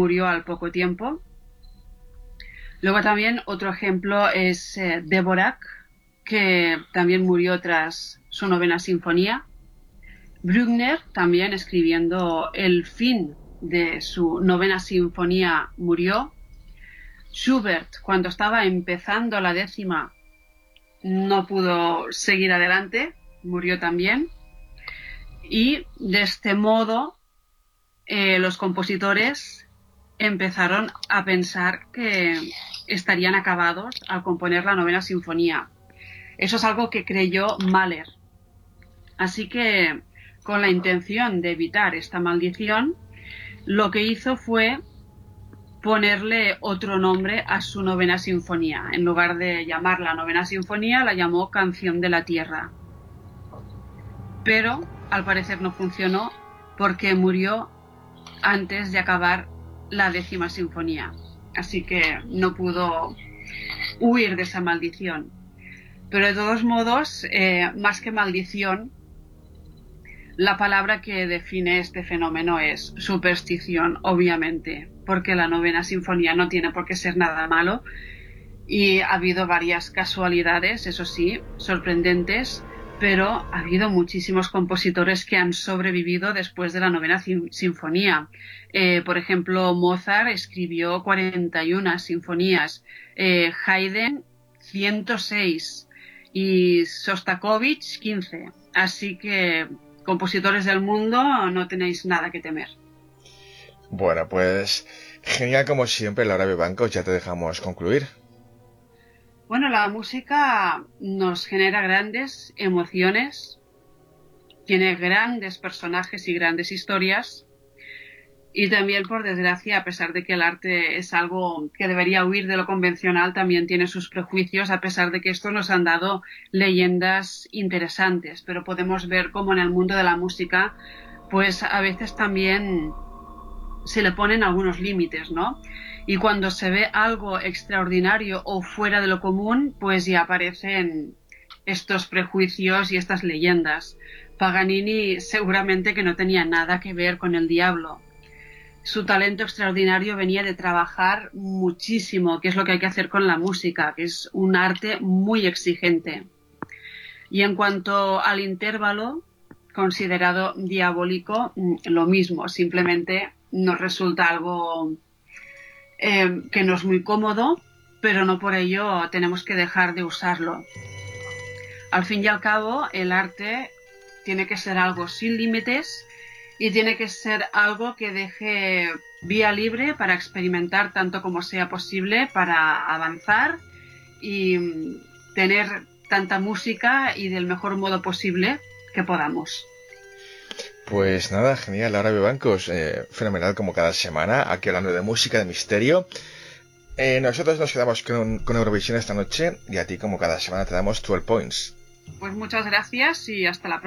murió al poco tiempo. Luego también otro ejemplo es Dvořák, que también murió tras su 9ª sinfonía. Bruckner, también escribiendo el fin de su 9ª sinfonía, murió. Schubert, cuando estaba empezando la 10ª, no pudo seguir adelante, murió también. Y de este modo los compositores empezaron a pensar que estarían acabados al componer la 9ª sinfonía. Eso es algo que creyó Mahler. Así que, con la intención de evitar esta maldición, lo que hizo fue ponerle otro nombre a su 9ª sinfonía. En lugar de llamarla 9ª sinfonía, la llamó Canción de la Tierra. Pero, al parecer, no funcionó porque murió antes de acabar la 10ª sinfonía. Así que no pudo huir de esa maldición. Pero de todos modos, más que maldición, la palabra que define este fenómeno es superstición, obviamente, porque la 9ª sinfonía no tiene por qué ser nada malo y ha habido varias casualidades, eso sí, sorprendentes, pero ha habido muchísimos compositores que han sobrevivido después de la 9ª sinfonía. Por ejemplo, Mozart escribió 41 sinfonías, Haydn 106 y Shostakovich 15. Así que, compositores del mundo, no tenéis nada que temer. Bueno, pues genial como siempre, Laura Vivancos, ya te dejamos concluir. Bueno, la música nos genera grandes emociones, tiene grandes personajes y grandes historias, y también, por desgracia, a pesar de que el arte es algo que debería huir de lo convencional, también tiene sus prejuicios, a pesar de que estos nos han dado leyendas interesantes. Pero podemos ver cómo en el mundo de la música, pues a veces también se le ponen algunos límites, ¿no? Y cuando se ve algo extraordinario o fuera de lo común, pues ya aparecen estos prejuicios y estas leyendas. Paganini seguramente que no tenía nada que ver con el diablo. Su talento extraordinario venía de trabajar muchísimo, que es lo que hay que hacer con la música, que es un arte muy exigente. Y en cuanto al intervalo, considerado diabólico, lo mismo, simplemente nos resulta algo que no es muy cómodo, pero no por ello tenemos que dejar de usarlo. Al fin y al cabo, el arte tiene que ser algo sin límites y tiene que ser algo que deje vía libre para experimentar tanto como sea posible, para avanzar y tener tanta música y del mejor modo posible que podamos. Pues nada, genial, Laura Vivancos, fenomenal como cada semana, aquí hablando de música, de misterio. Nosotros nos quedamos con Eurovisión esta noche y a ti como cada semana te damos 12 points. Pues muchas gracias y hasta la próxima.